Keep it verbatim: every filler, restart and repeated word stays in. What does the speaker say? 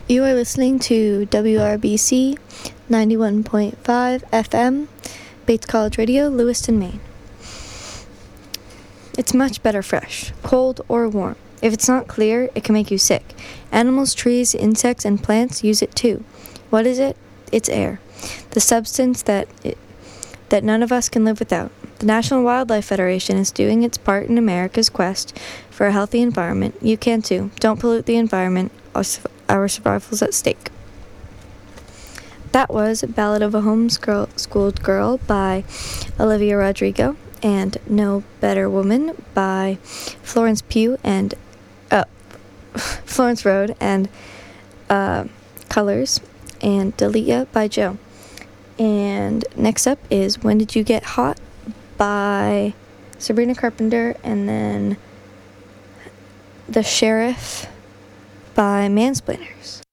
You are listening to W R B C ninety-one point five F M, Bates College Radio, Lewiston, Maine. It's much better fresh, cold, or warm. If it's not clear, it can make you sick. Animals, trees, insects, and plants use it too. What is it? It's air, the substance that it, that none of us can live without. The National Wildlife Federation is doing its part in America's quest for a healthy environment. You can too. Don't pollute the environment. Our survival's at stake. That was Ballad of a Homeschooled Girl by Olivia Rodrigo and No Better Woman by Florence Pugh and uh, Florence Road and uh, Colors and Dalia by Joe. And next up is When Did You Get Hot by Sabrina Carpenter, and then The Sheriff by Mansplainers.